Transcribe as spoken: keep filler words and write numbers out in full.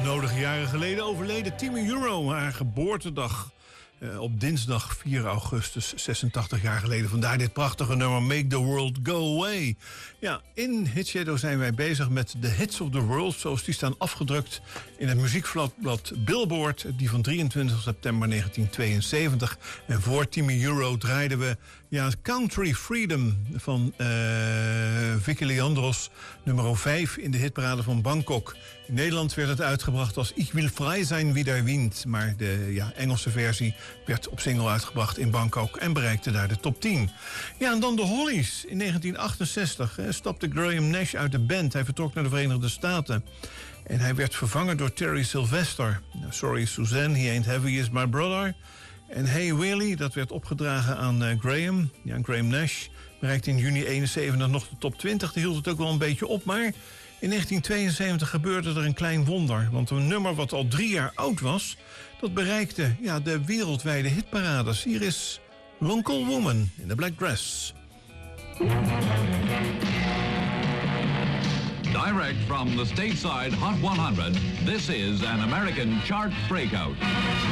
onnodige jaren geleden overleden Timmy Euro, haar geboortedag. Uh, op dinsdag vier augustus, zesentachtig jaar geleden. Vandaar dit prachtige nummer Make the World Go Away. Ja, in Hitshadow zijn wij bezig met de hits of the world, zoals die staan afgedrukt in het muziekblad Billboard, die van drieëntwintig september negentien tweeënzeventig. En voor Timmy Euro draaiden we ja, Country Freedom van uh, Vicky Leandros, nummer vijf in de hitparade van Bangkok. In Nederland werd het uitgebracht als Ich will frei sein wie der Wind, maar de ja, Engelse versie werd op single uitgebracht in Bangkok en bereikte daar de top tien. Ja, en dan de Hollies. In negentien achtenzestig hè, stapte Graham Nash uit de band. Hij vertrok naar de Verenigde Staten. En hij werd vervangen door Terry Sylvester. Nou, Sorry Suzanne, He Ain't Heavy Is My Brother. En Hey Willie, dat werd opgedragen aan uh, Graham. Ja, Graham Nash bereikte in juni eenenzeventig nog de top twintig. Die hield het ook wel een beetje op, maar in negentien tweeënzeventig gebeurde er een klein wonder. Want een nummer wat al drie jaar oud was, dat bereikte ja, de wereldwijde hitparades. Hier is Local Woman in the Black Dress. Direct from the stateside Hot one hundred, this is an American chart breakout.